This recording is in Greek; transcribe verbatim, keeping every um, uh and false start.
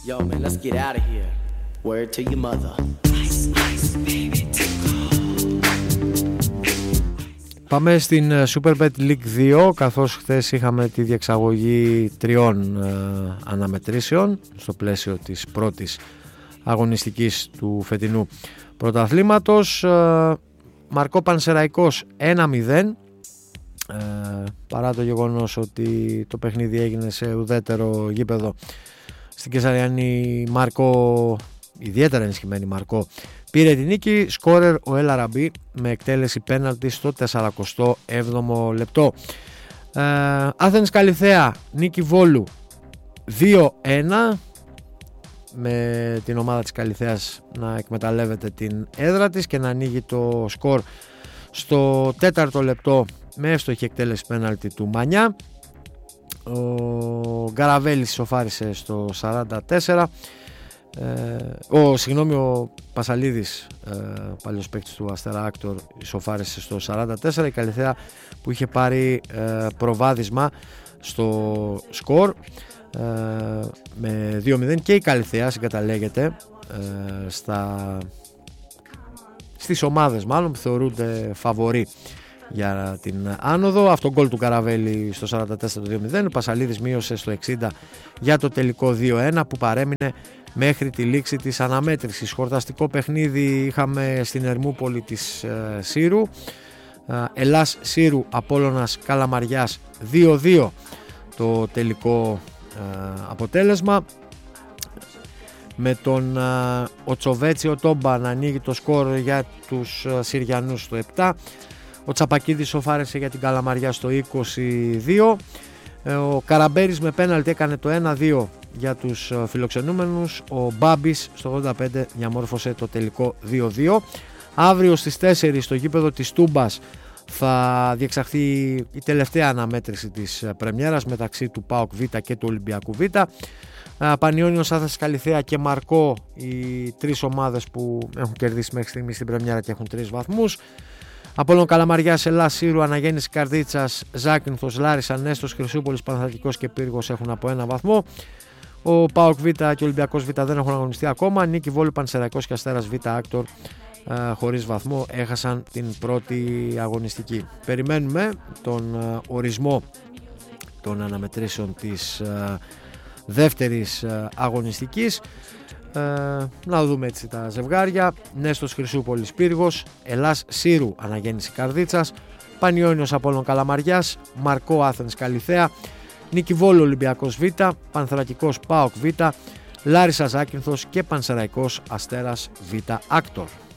Yo, man, let's get out of here. Word to your mother. Ice, ice, baby, Πάμε στην Superbet League δύο, καθώς χθες είχαμε τη διεξαγωγή τριών ε, αναμετρήσεων στο πλαίσιο της πρώτης αγωνιστικής του φετινού πρωταθλήματος. ε, Μαρκό Πανσεραϊκός ένα μηδέν, ε, παρά το γεγονός ότι το παιχνίδι έγινε σε ουδέτερο γήπεδο. Στην Κεσαριανή Μαρκό, ιδιαίτερα ενισχυμένη Μαρκό, πήρε τη νίκη. Σκόρερ ο El Arabi με εκτέλεση πέναλτι στο σαράντα έβδομο λεπτό. ε, Άθενης Καλιθέα νίκη Βόλου δύο ένα, με την ομάδα της Καλιθέας να εκμεταλλεύεται την έδρα της και να ανοίγει το σκορ στο τέταρτο λεπτό με εύστοχη εκτέλεση πέναλτι του Μανιά. Ο Γκαραβέλης ισοφάρισε στο σαράντα τέσσερα. Ε, ο, συγγνώμη, ο Πασαλίδης, ε, παλιός παίκτης του Αστέρα Άκτορ, ισοφάρισε στο σαράντα τέσσερα. Η Καλιθέα που είχε πάρει ε, προβάδισμα στο σκορ ε, με δύο μηδέν, και η Καλιθέα συγκαταλέγεται ε, στα, στις ομάδες μάλλον που θεωρούνται φαβορί για την άνοδο. Αυτό γκολ του Καραβέλη στο σαράντα τέσσερα το δύο μηδέν. Ο Πασαλίδης μείωσε στο εξήντα για το τελικό δύο ένα που παρέμεινε μέχρι τη λήξη της αναμέτρησης. Χορταστικό παιχνίδι είχαμε στην Ερμούπολη της ε, Σύρου. ε, Ελλάς Σύρου Απόλλωνας Καλαμαριάς δύο δύο το τελικό ε, αποτέλεσμα, με τον ε, ο Τσοβέτσι Τόμπα να ανοίγει το σκορ για τους ε, Συριανούς στο επτά. Ο Τσαπακίδης σοφάρισε για την Καλαμαριά στο είκοσι δύο. Ο Καραμπέρης με πέναλτι έκανε το ένα δύο για τους φιλοξενούμενους. Ο Μπάμπης στο ογδόντα πέντε διαμόρφωσε το τελικό δύο δύο. Αύριο στις τέσσερις στο γήπεδο της Τούμπας θα διεξαχθεί η τελευταία αναμέτρηση της πρεμιέρας μεταξύ του ΠΑΟΚ Β και του Ολυμπιακού Β. Πανιώνιος, Άθενας Καλιθέα και Μαρκό, οι τρεις ομάδες που έχουν κερδίσει μέχρι στιγμή στην πρεμιέρα και έχουν τρεις βαθμούς. Απόλλων Καλαμαριάς, Ελλάς Σύρου, Αναγέννηση Καρδίτσας, Ζάκυνθος, Λάρισα, Νέστος, Χρυσούπολης, Παναθηναϊκός και Πύργος έχουν από ένα βαθμό. Ο ΠΑΟΚ Β και ο Ολυμπιακός Β δεν έχουν αγωνιστεί ακόμα. Νίκη Βόλου, Πανσεραϊκός και Αστέρας Β Άκτορ ε, χωρίς βαθμό έχασαν την πρώτη αγωνιστική. Περιμένουμε τον ε, ορισμό των αναμετρήσεων της ε, δεύτερης ε, αγωνιστικής. Ε, να δούμε έτσι τα ζευγάρια. Νέστος Χρυσούπολης Πύργος, Ελλάς Σύρου Αναγέννηση Καρδίτσας, Πανιώνιος Απόλλων Καλαμαριάς, Μαρκό Άθενης Καλιθέα, Νίκη Βόλου Ολυμπιακός Β, Πανθρακικός ΠΑΟΚ Β, Λάρισα Ζάκυνθος και Πανσεραϊκός Αστέρας Β Άκτορ.